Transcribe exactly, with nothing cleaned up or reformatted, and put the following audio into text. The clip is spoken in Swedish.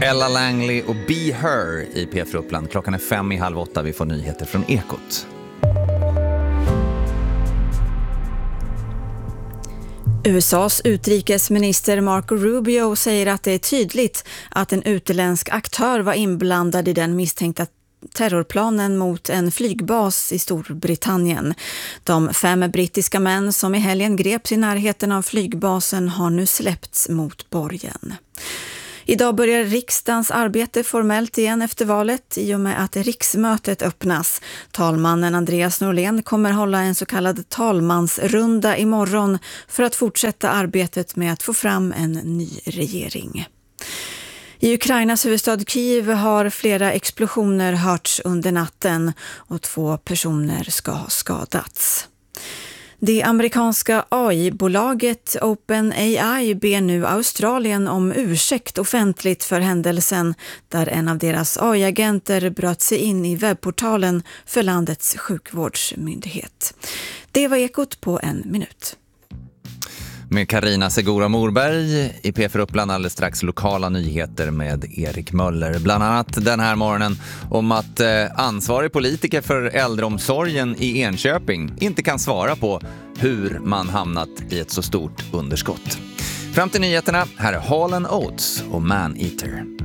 Ella Langley och Be Her i P fyra Uppland. Klockan är fem i halv åtta. Vi får nyheter från Ekot. U S A:s utrikesminister Marco Rubio säger att det är tydligt att en utländsk aktör var inblandad i den misstänkta terrorplanen mot en flygbas i Storbritannien. De fem brittiska män som i helgen greps i närheten av flygbasen har nu släppts mot borgen. Idag börjar riksdagens arbete formellt igen efter valet i och med att riksmötet öppnas. Talmannen Andreas Norlén kommer hålla en så kallad talmansrunda imorgon för att fortsätta arbetet med att få fram en ny regering. I Ukrainas huvudstad Kiev har flera explosioner hörts under natten och två personer ska ha skadats. Det amerikanska A I-bolaget OpenAI ber nu Australien om ursäkt offentligt för händelsen där en av deras A I-agenter bröt sig in i webbportalen för landets sjukvårdsmyndighet. Det var Ekot på en minut. Med Carina Segura Morberg i P fyra Uppland alldeles strax lokala nyheter med Erik Möller. Bland annat den här morgonen om att eh, ansvarig politiker för äldreomsorgen i Enköping inte kan svara på hur man hamnat i ett så stort underskott. Fram till nyheterna, här är Hall and Oates och Man Eater.